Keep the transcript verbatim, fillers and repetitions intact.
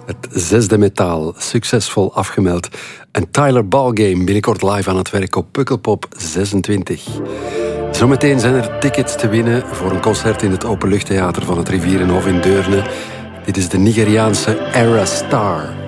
Het zesde metaal, succesvol afgemeld. En Tyler Ballgame, binnenkort live aan het werk op Pukkelpop zesentwintig. Zometeen zijn er tickets te winnen voor een concert in het Openluchttheater van het Rivierenhof in Deurne. Dit is de Nigeriaanse Era Star.